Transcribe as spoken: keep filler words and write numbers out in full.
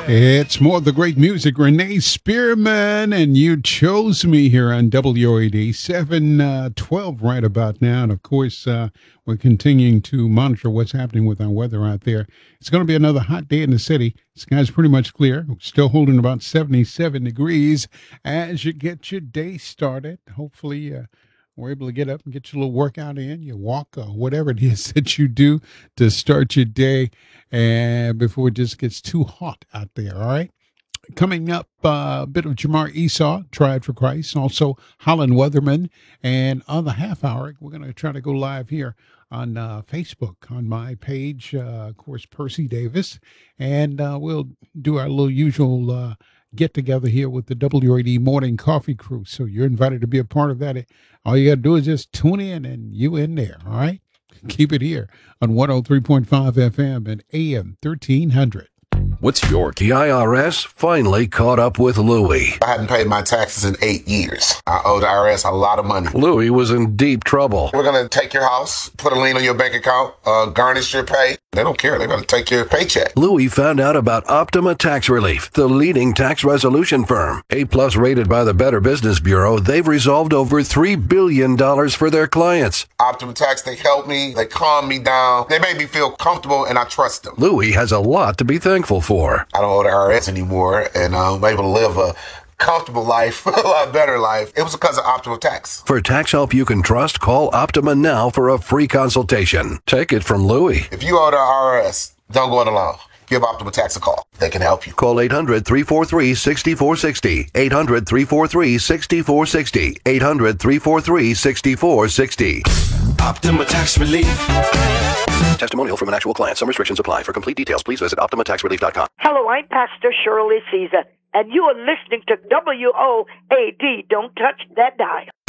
It's more of the great music. Renee Spearman, and You Chose Me here on W O A D seven twelve right about now. And of course, uh, we're continuing to monitor what's happening with our weather out there. It's going to be another hot day in the city. Sky's pretty much clear. We're still holding about seventy-seven degrees as you get your day started. Hopefully, uh, we're able to get up and get your little workout in, you walk, or whatever it is that you do to start your day, and before it just gets too hot out there, all right? Coming up, uh, a bit of Jamar Esau, Tried for Christ, also Holland Weatherman, and on the half hour, we're going to try to go live here on uh, Facebook, on my page, uh, of course, Percy Davis, and uh, we'll do our little usual uh, get together here with the W O A D Morning Coffee Crew. So you're invited to be a part of that. All you got to do is just tune in and you in there. All right. Keep it here on one oh three point five F M and A M thirteen hundred. What's your The I R S finally caught up with Louie. I hadn't paid my taxes in eight years. I owe the I R S a lot of money. Louie was in deep trouble. We're going to take your house, put a lien on your bank account, uh, garnish your pay. They don't care. They're going to take your paycheck. Louie found out about Optima Tax Relief, the leading tax resolution firm. A-plus rated by the Better Business Bureau, they've resolved over three billion dollars for their clients. Optima Tax, they help me. They calm me down. They make me feel comfortable, and I trust them. Louie has a lot to be thankful for. I don't owe the I R S anymore, and I'm able to live a comfortable life, a lot better life. It was because of Optima Tax. For tax help you can trust, call Optima now for a free consultation. Take it from Louie. If you owe the I R S, don't go it alone. Give Optima Tax a call. They can help you. Call eight hundred, three four three, six four six zero. eight hundred, three four three, six four six zero. eight hundred, three four three, six four six zero. Optima Tax Relief. Testimonial from an actual client. Some restrictions apply. For complete details, please visit optima tax relief dot com. Hello, I'm Pastor Shirley Caesar, and you are listening to W O A D. Don't touch that dial.